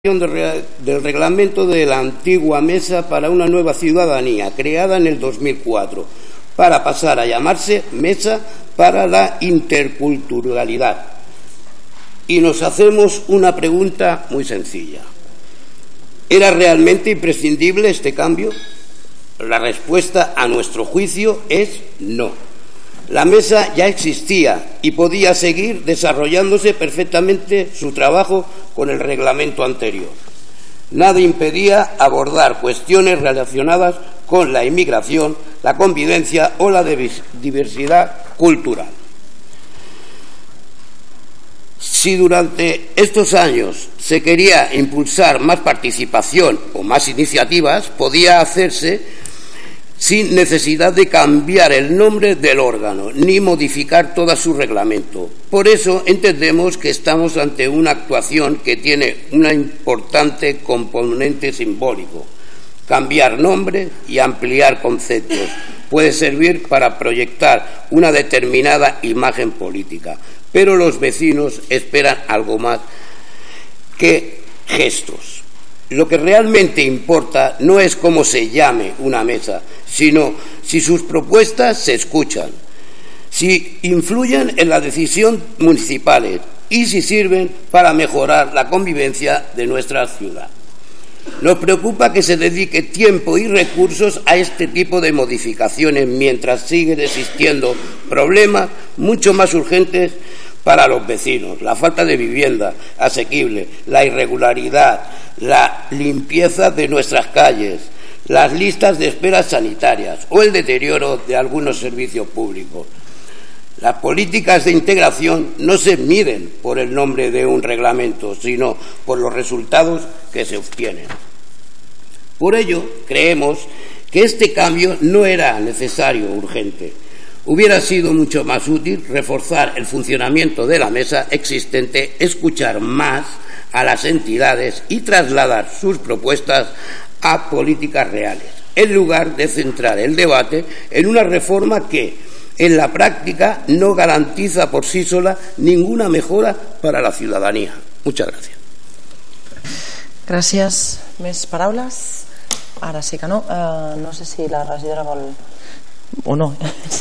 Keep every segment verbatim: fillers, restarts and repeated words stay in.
del reglamento de la antigua Mesa para una nueva ciudadanía, creada en el dos mil cuatro, para pasar a llamarse Mesa para la Interculturalidad. Y nos hacemos una pregunta muy sencilla. ¿Era realmente imprescindible este cambio? La respuesta, a nuestro juicio, es no. La Mesa ya existía y podía seguir desarrollándose perfectamente su trabajo con el reglamento anterior. Nada impedía abordar cuestiones relacionadas con la inmigración, la convivencia o la diversidad cultural. Si durante estos años se quería impulsar más participación o más iniciativas, podía hacerse sin necesidad de cambiar el nombre del órgano ni modificar todo su reglamento. Por eso entendemos que estamos ante una actuación que tiene un importante componente simbólico. Cambiar nombre y ampliar conceptos puede servir para proyectar una determinada imagen política, pero los vecinos esperan algo más que gestos. Lo que realmente importa no es cómo se llame una mesa, sino si sus propuestas se escuchan, si influyen en la decisión municipales y si sirven para mejorar la convivencia de nuestra ciudad. Nos preocupa que se dedique tiempo y recursos a este tipo de modificaciones mientras siguen existiendo problemas mucho más urgentes para los vecinos: la falta de vivienda asequible, la irregularidad, la limpieza de nuestras calles, las listas de espera sanitarias o el deterioro de algunos servicios públicos. Las políticas de integración no se miden por el nombre de un reglamento, sino por los resultados que se obtienen. Por ello, creemos que este cambio no era necesario o urgente. Hubiera sido mucho más útil reforzar el funcionamiento de la mesa existente, escuchar más a las entidades y trasladar sus propuestas a políticas reales, en lugar de centrar el debate en una reforma que, en la práctica, no garantiza por sí sola ninguna mejora para la ciudadanía. Muchas gracias. Gràcies. Més paraules? Ara sí que no. Uh, no sé si la regidora vol... o no.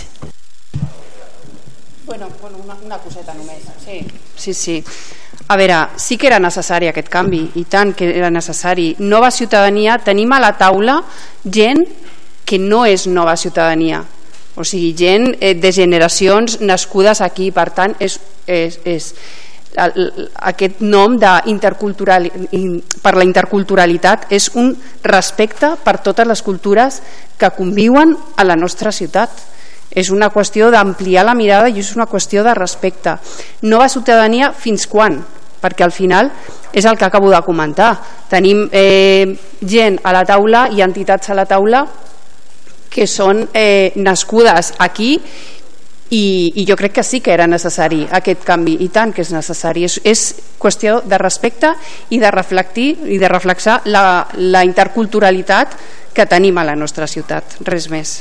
Bueno, bueno una, una coseta només. Sí. sí, sí. A veure, sí que era necessari aquest canvi, i tant que era necessari. Nova ciutadania, tenim a la taula gent que no és nova ciutadania, o sigui, gent de generacions nascudes aquí. Per tant, és, és, és aquest nom de intercultural, per la interculturalitat és un respecte per totes les cultures que conviuen a la nostra ciutat. És una qüestió d'ampliar la mirada i és una qüestió de respecte. Nova ciutadania fins quan? Perquè al final és el que acabo de comentar. Tenim eh, gent a la taula i entitats a la taula que són eh, nascudes aquí i, i jo crec que sí que era necessari aquest canvi, i tant que és necessari. És, és qüestió de respecte i de reflectir i de reflexar la, la interculturalitat que tenim a la nostra ciutat. Res més.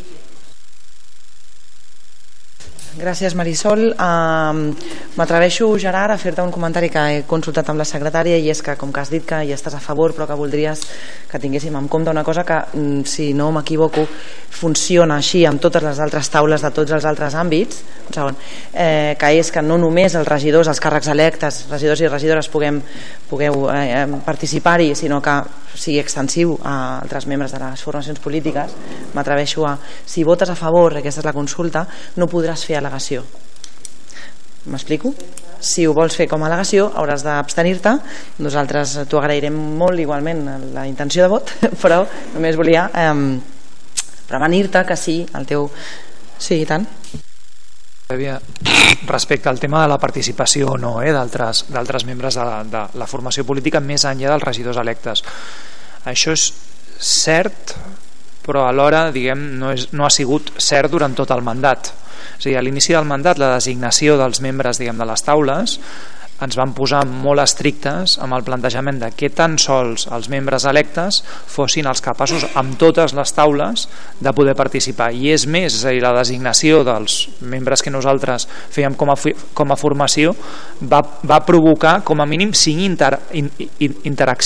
Gràcies, Marisol. Uh, M'atreveixo, Gerard, a fer-te un comentari que he consultat amb la secretària, i és que, com que has dit que hi estàs a favor però que voldries que tinguéssim en compte una cosa que, si no m'equivoco, funciona així amb totes les altres taules de tots els altres àmbits, un segon, eh, que és que no només els regidors, els càrrecs electes, regidors i regidores puguem, pugueu eh, participar-hi, sinó que sigui extensiu a altres membres de les formacions polítiques. M'atreveixo a, si votes a favor, aquesta és la consulta, no podràs fer al·legació. M'explico? Si ho vols fer com a al·legació hauràs d'abstenir-te. Nosaltres t'ho agrairem molt igualment la intenció de vot, però només volia eh, prevenir-te que sí, el teu... Sí, i tant. Respecte al tema de la participació o no eh, d'altres membres de la, de la formació política més enllà dels regidors electes, això és cert, però alhora, diguem, no, és, no ha sigut cert durant tot el mandat. És a dir, a l'inici del mandat, la designació dels membres, diguem, de les taules ens van posar molt estrictes amb el plantejament de que tan sols els membres electes fossin els capaços amb totes les taules de poder participar, i és més, és a dir, la designació dels membres que nosaltres fèiem com a, com a formació va, va provocar com a mínim cinc inter, in, in, interaccions